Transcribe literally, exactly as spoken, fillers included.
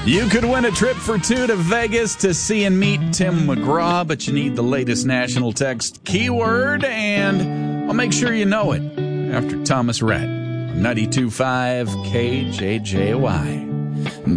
You could win a trip for two to Vegas to see and meet Tim McGraw, but you need the latest national text keyword, and I'll make sure you know it after Thomas Rhett on ninety-two point five K J J Y.